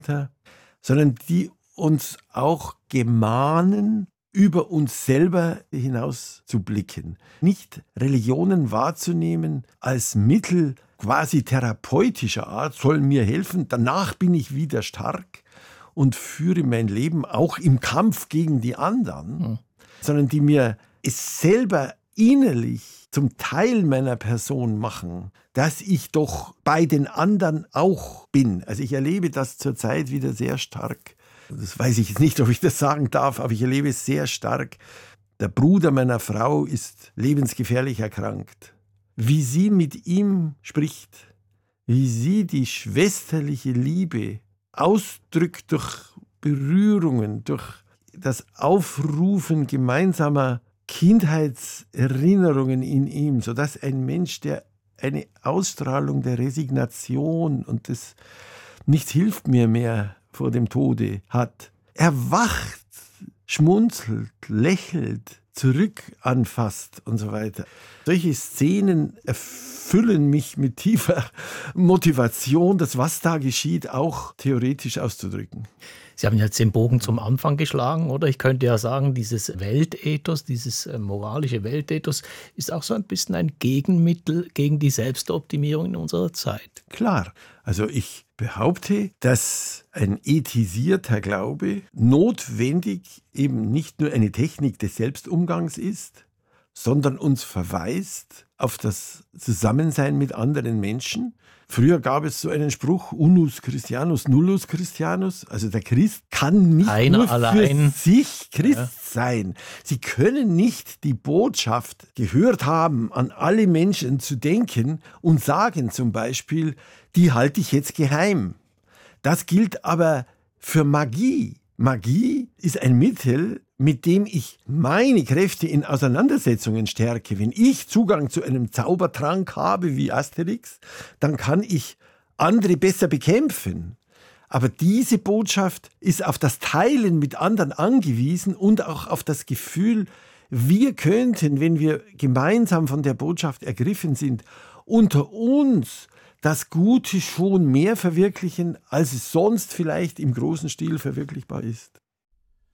sondern die uns auch gemahnen, über uns selber hinaus zu blicken. Nicht Religionen wahrzunehmen als Mittel quasi therapeutischer Art, sollen mir helfen, danach bin ich wieder stark und führe mein Leben auch im Kampf gegen die anderen, sondern die mir es selber innerlich zum Teil meiner Person machen, dass ich doch bei den anderen auch bin. Also ich erlebe das zurzeit wieder sehr stark. Das weiß ich jetzt nicht, ob ich das sagen darf, aber ich erlebe es sehr stark. Der Bruder meiner Frau ist lebensgefährlich erkrankt. Wie sie mit ihm spricht, wie sie die schwesterliche Liebe ausdrückt durch Berührungen, durch das Aufrufen gemeinsamer Kindheitserinnerungen in ihm, sodass ein Mensch, der eine Ausstrahlung der Resignation und des Nichts hilft mir mehr vor dem Tode hat, erwacht, schmunzelt, lächelt, zurück anfasst und so weiter. Solche Szenen erfüllen mich mit tiefer Motivation, das, was da geschieht, auch theoretisch auszudrücken. Sie haben jetzt den Bogen zum Anfang geschlagen, oder? Ich könnte ja sagen, dieses Weltethos, dieses moralische Weltethos ist auch so ein bisschen ein Gegenmittel gegen die Selbstoptimierung in unserer Zeit. Klar, also ich behaupte, dass ein ethisierter Glaube notwendig eben nicht nur eine Technik des Selbstumgangs ist, sondern uns verweist auf das Zusammensein mit anderen Menschen. Früher gab es so einen Spruch, unus Christianus, nullus Christianus. Also der Christ kann nicht nur für sich Christ sein. Sie können nicht die Botschaft gehört haben, an alle Menschen zu denken und sagen zum Beispiel, die halte ich jetzt geheim. Das gilt aber für Magie. Magie ist ein Mittel, mit dem ich meine Kräfte in Auseinandersetzungen stärke. Wenn ich Zugang zu einem Zaubertrank habe wie Asterix, dann kann ich andere besser bekämpfen. Aber diese Botschaft ist auf das Teilen mit anderen angewiesen und auch auf das Gefühl, wir könnten, wenn wir gemeinsam von der Botschaft ergriffen sind, unter uns das Gute schon mehr verwirklichen, als es sonst vielleicht im großen Stil verwirklichbar ist.